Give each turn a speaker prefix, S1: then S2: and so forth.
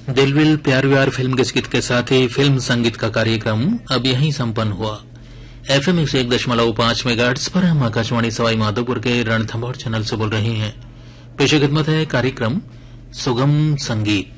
S1: दिलविल प्यार व्यार फिल्म के गीत के साथ ही फिल्म संगीत का कार्यक्रम अब यहीं संपन्न हुआ। FM 101.5 मेगाहर्ट्ज पर हम आकाशवाणी सवाई माधोपुर के रणथंभौर चैनल से बोल रहे हैं। पेश खिदमत है कार्यक्रम सुगम संगीत।